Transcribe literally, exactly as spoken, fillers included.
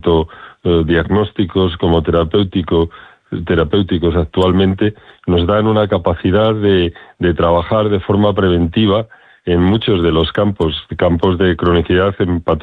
tanto eh, diagnósticos como terapéutico, terapéuticos actualmente, nos dan una capacidad de, de trabajar de forma preventiva en muchos de los campos, campos de cronicidad en patologías